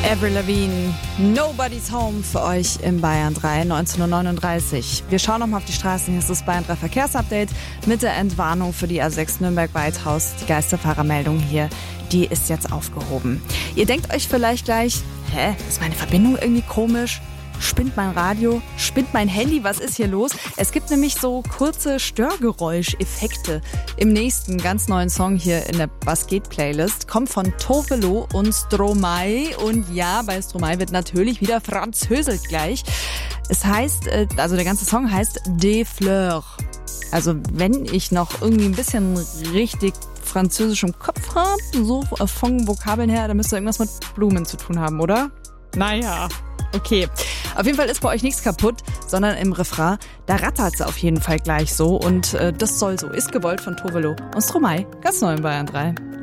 Avril Lavigne, Nobody's Home für euch im Bayern 3, 19:39 Uhr. Wir schauen nochmal auf die Straßen. Hier ist das Bayern 3 Verkehrsupdate mit der Entwarnung für die A6 Nürnberg-Weithaus. Die Geisterfahrermeldung hier, die ist jetzt aufgehoben. Ihr denkt euch vielleicht gleich, ist meine Verbindung irgendwie komisch? Spinnt mein Radio? Spinnt mein Handy? Was ist hier los? Es gibt nämlich so kurze Störgeräuscheffekte im nächsten ganz neuen Song hier in der Was geht Playlist. Kommt von Tovelo und Stromae. Und ja, bei Stromae wird natürlich wieder französisch gleich. Es heißt, also der ganze Song heißt Des Fleurs. Also wenn ich noch irgendwie ein bisschen richtig französisch im Kopf habe, so von Vokabeln her, dann müsste irgendwas mit Blumen zu tun haben, oder? Naja, okay. Auf jeden Fall ist bei euch nichts kaputt, sondern im Refrain, da rattert's auf jeden Fall gleich so. Und das soll so, ist gewollt von Tovelo und Stromae, ganz neu in Bayern 3.